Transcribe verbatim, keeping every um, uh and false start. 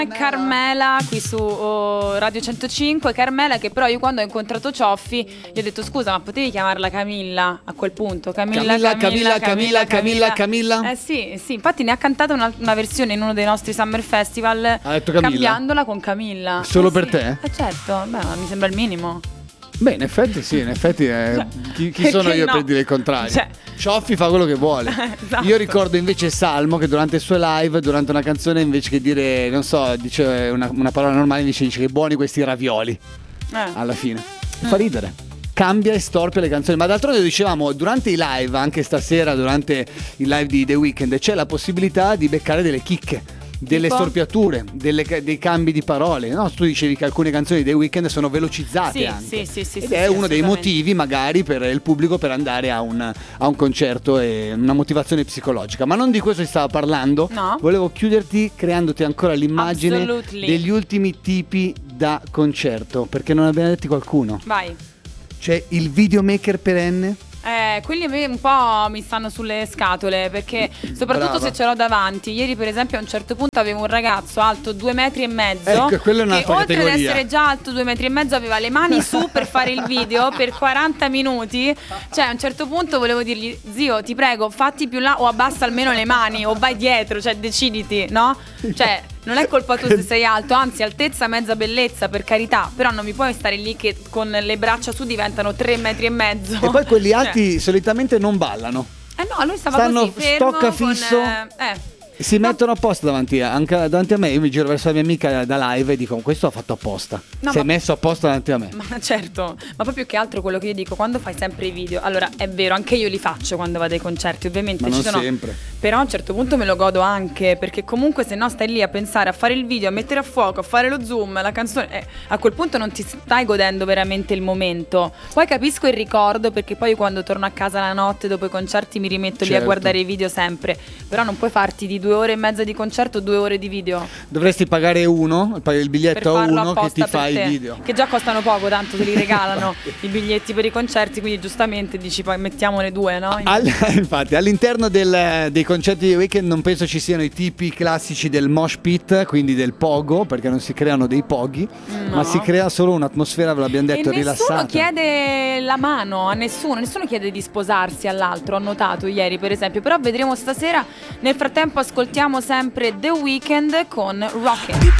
Carmela qui su oh, Radio centocinque. Carmela che però io quando ho incontrato Cioffi gli ho detto scusa ma potevi chiamarla Camilla a quel punto. Camilla Camilla Camilla Camilla Camilla Camilla. Eh sì, sì, infatti ne ha cantata una, una versione in uno dei nostri Summer Festival, ha detto Camilla, cambiandola con Camilla. Solo eh per sì. te? Eh certo, beh, mi sembra il minimo. Beh, in effetti sì, in effetti eh, cioè, chi, chi sono io no? per dire il contrario? Cioè. Cioffi fa quello che vuole. Esatto. Io ricordo invece Salmo che durante il suo live, durante una canzone, invece che dire, non so, dice una, una parola normale, invece dice che buoni questi ravioli. Eh. Alla fine. Fa ridere. Cambia e storpia le canzoni. Ma d'altronde dicevamo, durante i live, anche stasera, durante il live di The Weeknd, c'è la possibilità di beccare delle chicche, delle tipo? storpiature, delle, dei cambi di parole. No, tu dicevi che alcune canzoni di The Weeknd sono velocizzate sì, anche. sì, sì, sì, ed sì, è sì, uno dei motivi magari per il pubblico per andare a un, a un concerto, e una motivazione psicologica. Ma non di questo si stava parlando. No. Volevo chiuderti creandoti ancora l'immagine Absolutely. degli ultimi tipi da concerto, perché non abbiamo detti qualcuno. Vai. C'è il videomaker perenne. Eh, quelli a me un po' mi stanno sulle scatole, perché soprattutto Brava. se ce l'ho davanti. Ieri per esempio a un certo punto avevo un ragazzo alto due metri e mezzo. Ecco, quella è che un'altra oltre categoria. ad essere già alto due metri e mezzo aveva le mani su per fare il video per quaranta minuti. Cioè a un certo punto volevo dirgli zio ti prego fatti più là o abbassa almeno le mani o vai dietro, cioè deciditi, no? Cioè non è colpa tua se sei alto, anzi altezza mezza bellezza per carità, però non mi puoi stare lì che con le braccia su diventano tre metri e mezzo. E poi quelli Cioè. alti solitamente non ballano. Eh no, lui stava Stanno così fermo stocca con, fisso. eh, eh. Si mettono apposta davanti a, anche davanti a me. Io mi giro verso la mia amica da live e dico questo ha fatto apposta. No, si è ma- messo apposta davanti a me. Ma certo, ma poi più che altro quello che io dico, quando fai sempre i video, allora è vero, anche io li faccio quando vado ai concerti, ovviamente Ma ci non sono, sempre. però a un certo punto me lo godo anche, perché comunque se no stai lì a pensare a fare il video, a mettere a fuoco, a fare lo zoom, la canzone, eh, a quel punto non ti stai godendo veramente il momento. Poi capisco il ricordo, perché poi quando torno a casa la notte dopo i concerti mi rimetto lì a Certo. guardare i video sempre, però non puoi farti di due ore e mezza di concerto due ore di video. Dovresti pagare uno, pagare il Per biglietto a farlo uno che apposta ti fa per te, i video. che già costano poco, tanto te li regalano i biglietti per i concerti, quindi giustamente dici poi mettiamone due, no? Al, infatti all'interno del, dei concerti di Weeknd non penso ci siano i tipi classici del mosh pit, quindi del pogo, perché non si creano dei poghi, No. ma si crea solo un'atmosfera, ve l'abbiamo detto, E nessuno rilassata. chiede la mano a nessuno, nessuno chiede di sposarsi all'altro, ho notato ieri per esempio, però vedremo stasera. Nel frattempo ascoltiamo sempre The Weeknd con Rocket.